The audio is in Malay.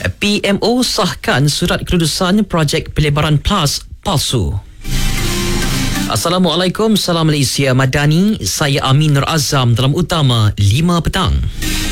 PMO sahkan surat keputusan projek pelebaran PLAS palsu. Assalamualaikum, salam Malaysia Madani. Saya Amin Nur Azam dalam Utama 5 petang.